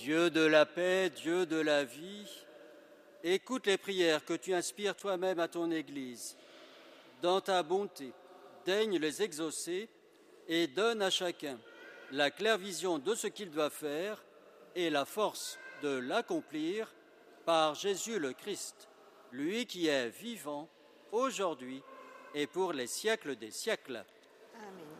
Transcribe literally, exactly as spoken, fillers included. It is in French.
Dieu de la paix, Dieu de la vie, écoute les prières que tu inspires toi-même à ton Église. Dans ta bonté, daigne les exaucer et donne à chacun la claire vision de ce qu'il doit faire et la force de l'accomplir par Jésus le Christ, lui qui est vivant aujourd'hui et pour les siècles des siècles. Amen.